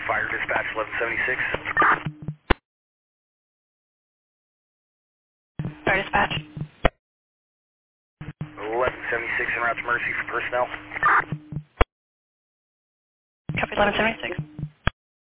Fire dispatch 1176. Fire dispatch. 1176 en route to Mercy for personnel. Copy 1176.